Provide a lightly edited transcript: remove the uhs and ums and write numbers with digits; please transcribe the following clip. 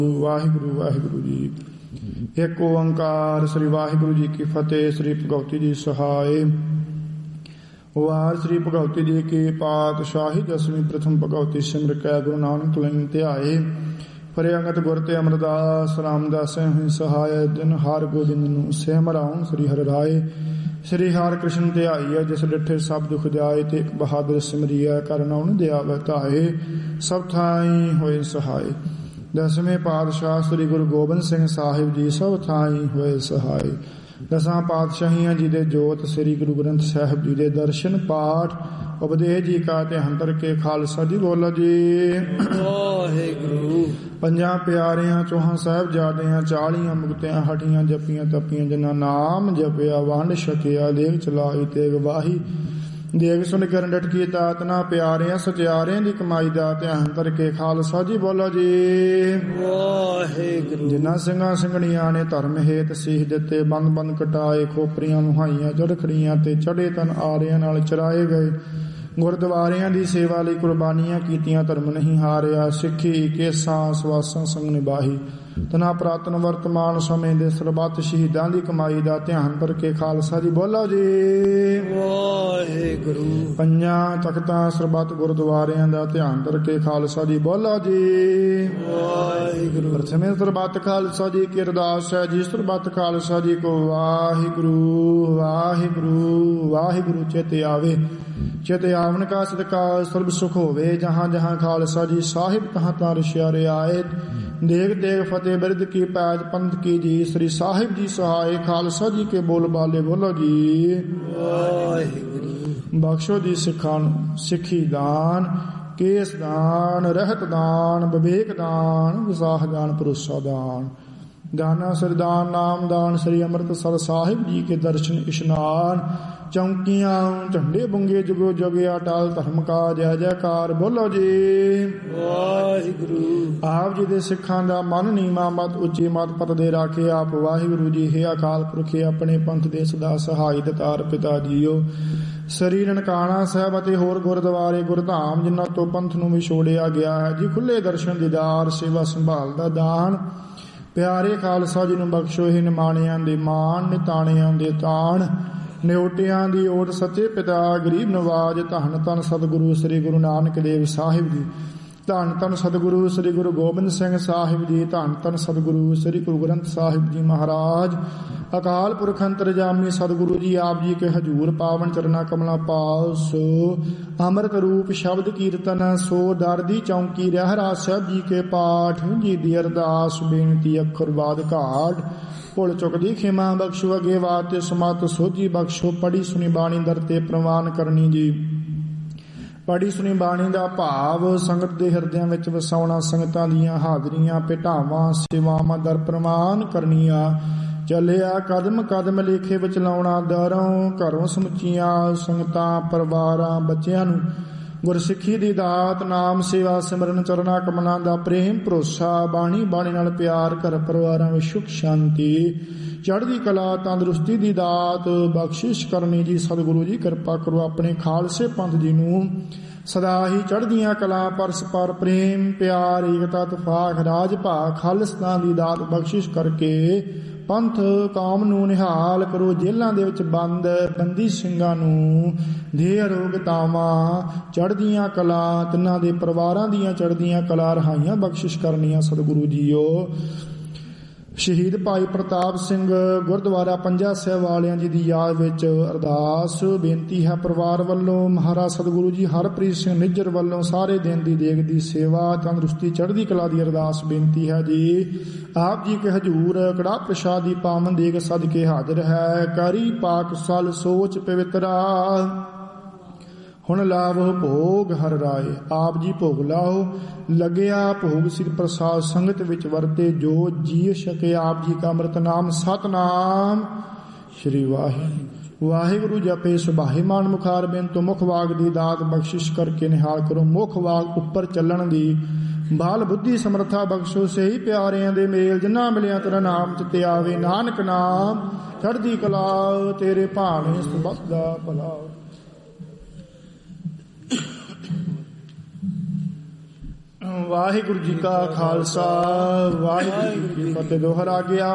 ਵਾਹਿਗੁਰੂ ਵਾਹਿਗੁਰੂ ਜੀ। ਇੱਕ ਓੰਕਾਰ। ਸ੍ਰੀ ਵਾਹਿਗੁਰੂ ਜੀ ਕੀ ਫਤਿਹ। ਸ੍ਰੀ ਭਗਵਤੀ ਜੀ ਸਹਾਇ। ਵਾਰ ਸ੍ਰੀ ਭਗਵਤੀ ਜੀ ਕੀ ਪਾਤਸ਼ਾਹੀ। ਦਸਵੀਂ ਪ੍ਰਥਮ ਭਗਵਤੀ ਸਿਮਰ ਕੈ ਗੁਰੂ ਨਾਨਕ ਲੈਨ ਧਿਆਏ। ਪਰੇ ਅੰਗਤ ਗੁਰ ਤੇ ਅਮਰਦਾਸ ਰਾਮਦਾਸ ਹੋਇ ਸਹਾਇ। ਦਿਨ ਹਰ ਗੋਬਿੰਦ ਨੂੰ ਸਿਮਰਾਉ ਸ੍ਰੀ ਹਰਿ ਰਾਏ। ਸ੍ਰੀ ਹਰਿ ਕ੍ਰਿਸ਼ਨ ਧਿਆਈਐ ਜਿਸ ਡਿਠੇ ਸਭ ਦੁਖ ਜਾਏ। ਤੇ ਇੱਕ ਬਹਾਦਰ ਸਿਮਰਿਐ ਕਰਨਾਉ ਦਿਆ ਵਤਾਏ। ਸਭ ਥਾਈ ਹੋਏ ਸਹਾਇ। ਦਸਵੇਂ ਪਾਤਸ਼ਾਹ ਸ੍ਰੀ ਗੁਰੂ ਗੋਬਿੰਦ ਸਿੰਘ ਸਾਹਿਬ ਜੀ ਸਭ ਥਾਈ ਹੋਏ ਸਹਾਇ। ਦਸਾਂ ਪਾਤਸ਼ਾਹੀਆਂ ਜੀ ਦੇ ਜੋਤ ਸ੍ਰੀ ਗੁਰੂ ਗ੍ਰੰਥ ਸਾਹਿਬ ਜੀ ਦੇ ਦਰਸ਼ਨ ਪਾਠ ਉਪਦੇਸ਼ ਜੀ ਕਾ ਤੇ ਹੰਤਰ ਕੇ ਖਾਲਸਾ ਜੀ ਬੋਲੋ ਜੀ ਵਾਹਿਗੁਰੂ। ਪੰਜਾਂ ਪਿਆਰਿਆਂ ਚੌਹਾਂ ਸਾਹਿਬਜ਼ਾਦਿਆਂ 40 ਮੁਕਤਿਆਂ ਹਟੀਆਂ ਜਪੀਆਂ ਤਪੀਆਂ ਜਿਨ੍ਹਾਂ ਨਾਮ ਜਪਿਆ ਵੰਡ ਛਕਿਆ ਦੇਗ ਚਲਾਈ ਤੇਗ ਵਾਹੀ। ਦੇਗ ਸੁਣ ਕਰਨ ਡਟਕੀ ਤਾਤਨਾ ਪਿਆਰਿਆਂ ਸਚਿਆਰਿਆਂ ਦੀ ਕਮਾਈ ਦਾ ਧਿਆਨ ਕਰਕੇ ਖਾਲਸਾ ਜੀ ਬੋਲੋ ਜੀ ਵਾਹਿਗੁਰੂ। ਜਿਨ੍ਹਾਂ ਸਿੰਘਾਂ ਸਿੰਘਣੀਆਂ ਨੇ ਧਰਮ ਹੇਤ ਸੀਸ ਦਿੱਤੇ ਬੰਦ ਬੰਦ ਕਟਾਏ ਖੋਪਰੀਆਂ ਨੁਹਾਈਆਂ ਚੜਖੜੀਆਂ ਤੇ ਚੜੇ ਤਨ ਆਰਿਆਂ ਨਾਲ ਚਰਾਏ ਗਏ। ਗੁਰਦੁਆਰਿਆਂ ਦੀ ਸੇਵਾ ਲਈ ਕੁਰਬਾਨੀਆਂ ਕੀਤੀਆਂ ਧਰਮ ਨਹੀਂ ਹਾਰਿਆ। ਸਿੱਖੀ ਕੇਸਾਂ ਸਵਾਸਾਂ ਸੰਗ ਨਿਭਾਹੀ ਤਨਾ ਪ੍ਰਾਤਨ ਵਰਤਮਾਨ ਸਮੇਂ ਦੇ ਸਰਬੱਤ ਸ਼ਹੀਦਾਂ ਦੀ ਕਮਾਈ ਦਾ ਧਿਆਨ ਕਰਕੇ ਖਾਲਸਾ ਜੀ ਬੋਲੋ ਜੀ ਵਾਹਿਗੁਰੂ। ਪੰਜਾਂ ਤਖਤਾਂ ਸਰਬੱਤ ਗੁਰਦੁਆਰਿਆਂ ਦਾ ਧਿਆਨ ਕਰਕੇ ਖਾਲਸਾ ਜੀ ਬੋਲੋ ਜੀ ਵਾਹਿਗੁਰੂ। ਪ੍ਰਥਮੇ ਸਰਬੱਤ ਖਾਲਸਾ ਜੀ ਕੀ ਅਰਦਾਸ ਹੈ ਜੀ। ਸਰਬੱਤ ਖਾਲਸਾ ਜੀ ਕੋ ਵਾਹਿਗੁਰੂ ਵਾਹਿਗੁਰੂ ਵਾਹਿਗੁਰੂ ਚੇਤੇ ਆਵੇ। ਚੇਤੇ ਆਵਨ ਕਾ ਸਦਕਾ ਸਰਬ ਸੁਖ ਹੋਵੇ। ਜਹਾਂ ਜਹਾਂ ਖਾਲਸਾ ਜੀ ਸਾਹਿਬ ਤਹਾਂ ਤਾਂ ਰਸ਼ਿਆ ਰਿਆਇਤ। ਦੇਗ ਦੇਗ ਫਤਿਹ ਬਿਰਦ ਕੀ ਪੈਜ ਪੰਥ ਕੀ ਜੀ। ਸ੍ਰੀ ਸਾਹਿਬ ਜੀ ਸਹਾਇ। ਖਾਲਸਾ ਜੀ ਕੇ ਬੋਲ ਬਾਲੇ ਬੋਲੋ ਜੀ ਵਾਹਿਗੁਰੂ। ਬਖਸ਼ੋ ਜੀ ਸਿੱਖਾਂ ਨੂੰ ਸਿੱਖੀ ਦਾਨ ਕੇਸ ਦਾਨ ਰਹਿਤ ਦਾਨ ਵਿਵੇਕ ਦਾਨ ਵਿਸਾਖ ਦਾਨ ਭਰੋਸਾ ਦਾਨ ਦਾਨਾ ਸਰਦਾਨ ਨਾਮ ਦਾਨ। ਸ੍ਰੀ ਅੰਮ੍ਰਿਤਸਰ ਸਾਹਿਬ ਜੀ ਕੇ ਦਰਸ਼ਨ ਇਸ਼ਨਾਨ ਚੌਂਕੀਆਂ ਝੰਡੇ ਬੁੰਗੇ ਜੁਗੋ ਜੁਗਿਆ ਟਾਲ ਧਰਮ ਕਾ ਜੈ ਜੈਕਾਰ ਬੋਲੋ ਜੀ ਵਾਹਿਗੁਰੂ। ਆਪ ਜੀ ਦੇ ਸਿੱਖਾਂ ਦਾ ਮਨ ਨੀਵਾਂ ਮਤ ਉੱਚੀ ਮਤ ਪਤ ਦੇ ਰਾਖੇ ਆਪ ਵਾਹਿਗੁਰੂ ਜੀ। ਹੈ ਅਕਾਲ ਪੁਰਖੇ ਆਪਣੇ ਪੰਥ ਦੇ ਸਦਾ ਸਹਾਈ ਦਤਾਰ ਪਿਤਾ ਜੀਓ। ਸ੍ਰੀ ਨਨਕਾਣਾ ਸਾਹਿਬ ਅਤੇ ਹੋਰ ਗੁਰਦੁਆਰੇ ਗੁਰਧਾਮ ਜਿਨ੍ਹਾਂ ਤੋਂ ਪੰਥ ਨੂੰ ਵਿਛੋੜਿਆ ਗਿਆ ਹੈ ਜੀ ਖੁੱਲੇ ਦਰਸ਼ਨ ਦੀਦਾਰ ਸੇਵਾ ਸੰਭਾਲ ਦਾ ਦਾਨ। ਪਿਆਰੇ ਖਾਲਸਾ ਜੀ ਨੂੰ ਬਖਸ਼ੋ। ਇਹ ਨਿਮਾਣਿਆਂ ਦੇ ਮਾਣ ਨਿਤਾਣਿਆਂ ਦੇ ਤਾਣ ਨਿਉਟਿਆਂ ਦੀ ਓਟ ਸੱਚੇ ਪਿਤਾ ਗਰੀਬ ਨਵਾਜ। ਧੰਨ ਧੰਨ ਸਤਿਗੁਰੂ ਸ੍ਰੀ ਗੁਰੂ ਨਾਨਕ ਦੇਵ ਸਾਹਿਬ ਜੀ। ਧੰਨ ਧੰਨ ਸਤਿਗੁਰੂ ਸ੍ਰੀ ਗੁਰੂ ਗੋਬਿੰਦ ਸਿੰਘ ਸਾਹਿਬ ਜੀ। ਧੰਨ ਧੰਨ ਸਤਿਗੁਰੂ ਸ੍ਰੀ ਗੁਰੂ ਗ੍ਰੰਥ ਸਾਹਿਬ ਜੀ ਮਹਾਰਾਜ। ਅਕਾਲ ਪੁਰਖ ਅੰਤਰਜਾਮੀ ਸਤਿਗੁਰੂ ਜੀ ਆਪ ਜੀ ਕੇ ਹਜੂਰ ਪਾਵਨ ਚਰਨਾ ਕਮਲਾ ਪਾਸ। ਅੰਮ੍ਰਿਤ ਰੂਪ ਸ਼ਬਦ ਕੀਰਤਨ ਸੋ ਦਰ ਦੀ ਚੌਂਕੀ ਰਹਿਰਾ ਸਾਹਿਬ ਜੀ ਕੇ ਪਾਠ ਜੀ ਦੀ ਅਰਦਾਸ ਬੇਨਤੀ ਅੱਖਰ ਬਾਦ ਘਾਟ ਭੁੱਲ ਚੁੱਕਦੀ ਖਿਮਾ ਬਖਸ਼ੋ। ਅਗੇ ਬਾਤ ਤੇ ਸਮਤ ਸੋਝੀ ਬਖਸ਼ੋ। ਪੜੀ ਸੁਣੀ ਬਾਣੀ ਦਰ ਤੇ ਪ੍ਰਵਾਨ ਕਰਨੀ ਜੀ। ਪੜੀ ਸੁਣੀ ਬਾਣੀ ਦਾ ਭਾਵ ਸੰਗਤ ਦੇ ਹਿਰਦਿਆਂ ਵਿੱਚ ਵਸਾਉਣਾ। ਸੰਗਤਾਂ ਦੀਆਂ ਹਾਜ਼ਰੀਆਂ ਭੇਟਾਵਾਂ ਸੇਵਾਵਾਂ ਦਰ ਪ੍ਰਵਾਨ ਕਰਨੀਆਂ। ਚੱਲਿਆ ਕਦਮ ਕਦਮ ਲੇਖੇ ਵਿੱਚ ਲਾਉਣਾ। ਦਰੋਂ ਘਰੋਂ ਸਮੁੱਚੀਆਂ ਸੰਗਤਾਂ ਪਰਿਵਾਰਾਂ ਬੱਚਿਆਂ ਨੂੰ ਗੁਰਸਿੱਖੀ ਦੀ ਦਾਤ ਨਾਮ ਸੇਵਾ ਸਿਮਰਨ ਚਰਨਾ ਕਮਲਾਂ ਦਾ ਪ੍ਰੇਮ ਭਰੋਸਾ। ਬਾਣੀ ਬਾਣੀ ਨਾਲ ਪਿਆਰ ਘਰ ਪਰਿਵਾਰਾਂ ਵਿੱਚ ਸੁਖ ਸ਼ਾਂਤੀ ਚੜ੍ਹਦੀ ਕਲਾ ਤੰਦਰੁਸਤੀ ਦੀ ਦਾਤ ਬਖਸ਼ਿਸ਼ ਕਰਨੀ ਜੀ। ਸਤਿਗੁਰੂ ਜੀ ਕਿਰਪਾ ਕਰੋ ਆਪਣੇ ਖਾਲਸੇ ਪੰਥ ਜੀ ਨੂੰ ਸਦਾ ਹੀ ਚੜ੍ਹਦੀਆਂ ਕਲਾ ਪਰਸਪਰ ਪ੍ਰੇਮ ਪਿਆਰ ਏਕਤਾ ਤਫਾਕ ਰਾਜ ਭਾਗ ਖਾਲਿਸਤਾਨ ਦੀ ਦਾਤ ਬਖਸ਼ਿਸ਼ ਕਰਕੇ ਪੰਥ ਕੌਮ ਨੂੰ ਨਿਹਾਲ ਕਰੋ। ਜੇਲ੍ਹਾਂ ਦੇ ਵਿੱਚ ਬੰਦ ਬੰਦੀ ਸਿੰਘਾਂ ਨੂੰ ਦੇ ਅਰੋਗਤਾਵਾਂ ਚੜ੍ਹਦੀਆਂ ਕਲਾ ਤਿੰਨਾਂ ਦੇ ਪਰਿਵਾਰਾਂ ਦੀਆਂ ਚੜ੍ਹਦੀਆਂ ਕਲਾ ਰਹਾਈਆਂ ਬਖਸ਼ਿਸ਼ ਕਰਨੀਆਂ ਸਤਿਗੁਰੂ ਜੀਓ। ਸ਼ਹੀਦ ਭਾਈ ਪ੍ਰਤਾਪ ਸਿੰਘ ਗੁਰਦੁਆਰਾ ਪੰਜਾ ਸਾਹਿਬ ਵਾਲਿਆਂ ਜੀ ਦੀ ਯਾਦ ਵਿੱਚ ਅਰਦਾਸ ਬੇਨਤੀ ਹੈ ਪਰਿਵਾਰ ਵੱਲੋਂ। ਮਹਾਰਾਜ ਸਤਿਗੁਰੂ ਜੀ ਹਰਪ੍ਰੀਤ ਸਿੰਘ ਨਿੱਜਰ ਵੱਲੋਂ ਸਾਰੇ ਦਿਨ ਦੀ ਦੇਗ ਦੀ ਸੇਵਾ ਤੰਦਰੁਸਤੀ ਚੜ੍ਹਦੀ ਕਲਾ ਦੀ ਅਰਦਾਸ ਬੇਨਤੀ ਹੈ ਜੀ। ਆਪ ਜੀ ਕੇ ਹਜੂਰ ਕੜਾ ਪ੍ਰਸ਼ਾਦ ਦੀ ਪਾਵਨ ਦੇਗ ਸਦਕੇ ਹਾਜ਼ਰ ਹੈ। ਕਰੀ ਪਾਕ ਸਲ ਸੋਚ ਪਵਿੱਤਰਾ ਹੁਣ ਲਾਵੋ ਭੋਗ ਹਰ ਰਾਏ। ਆਪ ਜੀ ਭੋਗ ਲਾਓ ਲੱਗਿਆ ਭੋਗ ਸਿਰ ਪ੍ਰਸਾਦ ਸੰਗਤ ਵਿੱਚ ਵਰਤੇ ਜੋ ਜੀ ਸਕੇ। ਆਪ ਜੀ ਕਾ ਅੰਮ੍ਰਿਤ ਨਾਮ ਸਤਨਾਮ ਸ਼੍ਰੀ ਵਾਹਿਗੁਰੂ ਵਾਹਿਗੁਰੂ ਜਪੇ ਸੁਭਾਏ ਮਾਨ ਮੁਖਾਰ ਬਿਨ ਤੋਂ ਮੁਖ ਵਾਗ ਦੀ ਦਾਤ ਬਖਸ਼ਿਸ਼ ਕਰਕੇ ਨਿਹਾਲ ਕਰੋ। ਮੁਖ ਵਾਗ ਉੱਪਰ ਚੱਲਣ ਦੀ ਬਾਲ ਬੁੱਧੀ ਸਮਰਥਾ ਬਖਸ਼ੋ। ਸਹੀ ਪਿਆਰਿਆਂ ਦੇ ਮੇਲ ਜਿਨ੍ਹਾਂ ਮਿਲਿਆ ਤੇਰਾ ਨਾਮ ਚਿਤੇ ਆਵੇ। ਨਾਨਕ ਨਾਮ ਚੜ੍ਹਦੀ ਕਲਾ ਤੇਰੇ ਭਾਣੇ ਸੁਭਤ ਦਾ ਭਲਾ। ਵਾਹਿਗੁਰੂ ਜੀ ਕਾ ਖਾਲਸਾ ਵਾਹਿਗੁਰੂ ਜੀ ਕੀ ਫਤਿਹ। ਦੋਹਰਾ ਗਿਆ।